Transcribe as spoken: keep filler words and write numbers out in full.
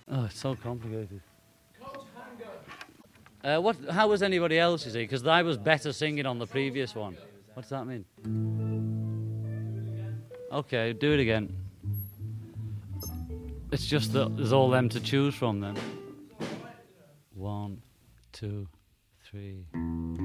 Oh, it's so complicated. Uh, what? How was anybody else, you see? Because I was better singing on the previous one. What does that mean? Okay, do it again. It's just that there's all them to choose from then. One, two, three.